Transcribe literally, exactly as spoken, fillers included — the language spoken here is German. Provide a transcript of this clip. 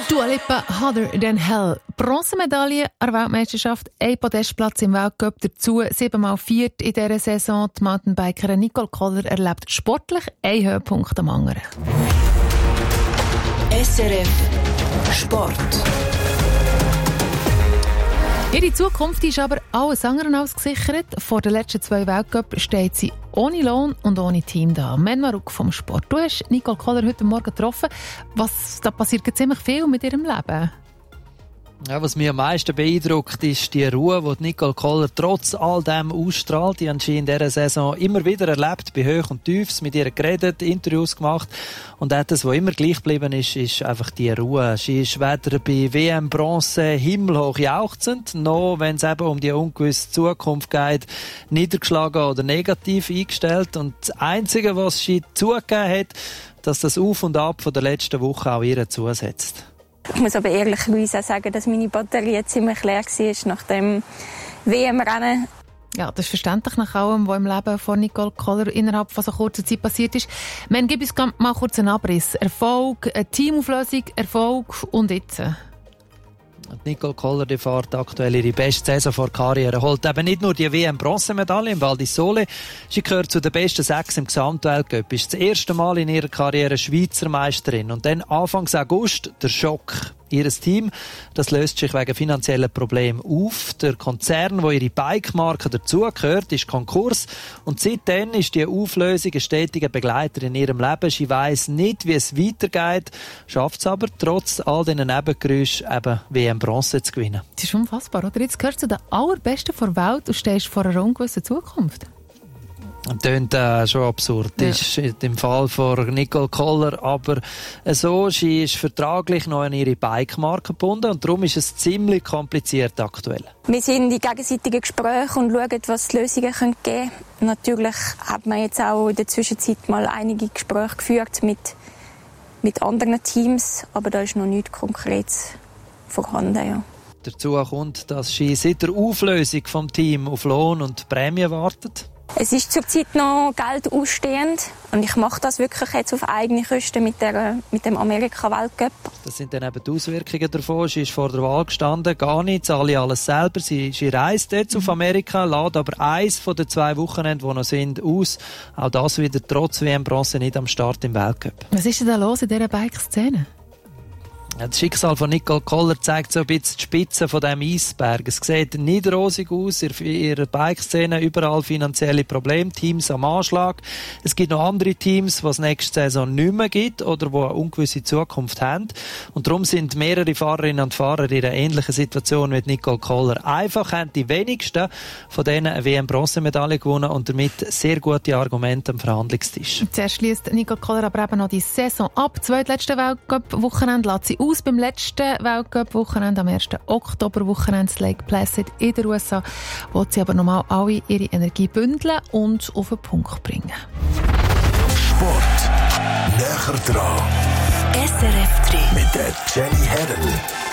Dua Lipa, Hotter Than Hell. Bronzemedaille an der Weltmeisterschaft, ein Podestplatz im Weltcup dazu, siebenmal viert in dieser Saison. Die Mountainbikerin Nicole Koller erlebt sportlich einen Höhepunkt am anderen. S R F Sport. Ihre Zukunft ist aber alles andere als gesichert. Vor den letzten zwei Weltcup steht sie ohne Lohn und ohne Team da. Menmaruk vom Sport. Du hast Nicole Koller heute Morgen getroffen. Was, da passiert ziemlich viel mit ihrem Leben. Ja, was mich am meisten beeindruckt, ist die Ruhe, die Nicole Koller trotz all dem ausstrahlt. Die haben sie in dieser Saison immer wieder erlebt, bei Höch und Tiefs, mit ihr geredet, Interviews gemacht. Und etwas, was immer gleich geblieben ist, ist einfach die Ruhe. Sie ist weder bei W M Bronze himmelhoch jauchzend, noch, wenn es eben um die ungewisse Zukunft geht, niedergeschlagen oder negativ eingestellt. Und das Einzige, was sie zugegeben hat, dass das Auf und Ab von der letzten Woche auch ihr zusetzt. Ich muss aber ehrlicherweise auch sagen, dass meine Batterie ziemlich leer war nach dem W M-Rennen. Ja, das ist verständlich nach allem, was im Leben von Nicole Koller innerhalb von so kurzer Zeit passiert ist. Man gibt uns mal kurz einen Abriss. Erfolg, eine Teamauflösung, Erfolg und jetzt. Nicole Koller, die fährt aktuell ihre beste Saison vor Karriere. Holt eben nicht nur die W M-Bronzemedaille im Val di Sole, sie gehört zu den besten sechs im Gesamtweltcup. Ist das erste Mal in ihrer Karriere Schweizer Meisterin. Und dann Anfang August der Schock. Ihr Team, das löst sich wegen finanzieller Probleme auf. Der Konzern, wo ihre Bike-Marke dazugehört, ist Konkurs. Und seitdem ist die Auflösung ein stetiger Begleiter in ihrem Leben. Sie weiss nicht, wie es weitergeht, schafft es aber trotz all diesen Nebengeräuschen eben W M Bronze zu gewinnen. Das ist unfassbar, oder? Jetzt gehörst du zu den Allerbesten der Welt und stehst vor einer ungewissen Zukunft. Das klingt äh, schon absurd. Ja. Das ist im Fall von Nicole Koller aber so, sie ist vertraglich noch an ihre Bike-Marke gebunden und darum ist es ziemlich kompliziert aktuell. Wir sind in gegenseitigen Gesprächen und schauen, was es Lösungen geben können. Natürlich hat man jetzt auch in der Zwischenzeit mal einige Gespräche geführt mit, mit anderen Teams, aber da ist noch nichts Konkretes vorhanden. Ja. Dazu kommt, dass sie seit der Auflösung vom Team auf Lohn und Prämie wartet. Es ist zurzeit noch Geld ausstehend und ich mache das wirklich jetzt auf eigene Kosten mit, der, mit dem Amerika-Weltcup. Das sind dann eben die Auswirkungen davon. Sie ist vor der Wahl gestanden, gar nicht, zahle alles selber. Sie, sie reist jetzt mhm. auf Amerika, lädt aber eins von den zwei Wochenenden, die noch sind, aus. Auch das wieder trotz W M Bronze nicht am Start im Weltcup. Was ist denn da los in dieser Bike-Szene? Das Schicksal von Nicole Koller zeigt so ein bisschen die Spitze von diesem Eisberg. Es sieht nicht rosig aus, in ihrer Bike-Szene überall finanzielle Probleme, Teams am Anschlag. Es gibt noch andere Teams, die es nächste Saison nicht mehr gibt oder die eine ungewisse Zukunft haben. Und darum sind mehrere Fahrerinnen und Fahrer in einer ähnlichen Situation wie Nicole Koller. Einfach haben die wenigsten von denen eine W M-Bronzemedaille gewonnen und damit sehr gute Argumente am Verhandlungstisch. Zuerst schließt Nicole Koller aber eben noch die Saison ab. Zweitletzte Weltcup-Wochenende lässt sie aus beim letzten Weltcup-Wochenende am ersten Oktober-Wochenende Lake Placid in den U S A, wo sie aber nochmal alle ihre Energie bündeln und auf den Punkt bringen. Sport näher dran. S R F drei Mit der Jenny Herren.